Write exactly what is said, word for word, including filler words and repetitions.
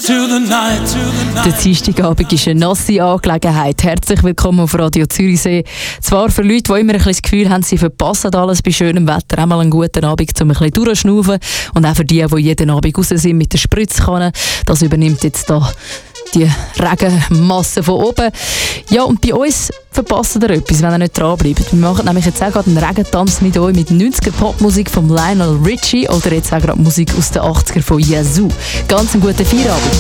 Der Dienstagabend ist eine nasse Angelegenheit. Herzlich willkommen auf Radio Zürichsee. Zwar für Leute, die immer ein bisschen das Gefühl haben, sie verpassen alles bei schönem Wetter, einmal einen guten Abend, um ein bisschen durchzuschnaufen. Und auch für die, die jeden Abend raus sind mit der Spritzkanne. Das übernimmt jetzt da die Regenmasse von oben. Ja, und bei uns verpassen ihr etwas, wenn ihr nicht dranbleibt. Wir machen nämlich jetzt auch gerade einen Regentanz mit euch mit neunziger-Popmusik von Lionel Richie oder jetzt auch gerade Musik aus den achtziger von Yazoo. Ganz einen guten Feierabend.